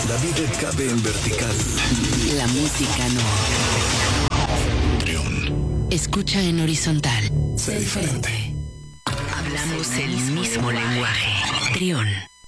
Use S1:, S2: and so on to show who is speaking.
S1: La vida cabe en vertical.
S2: La música no.
S1: Trión.
S2: Escucha en horizontal.
S1: Sé diferente.
S2: Hablamos el mismo lenguaje. Trión.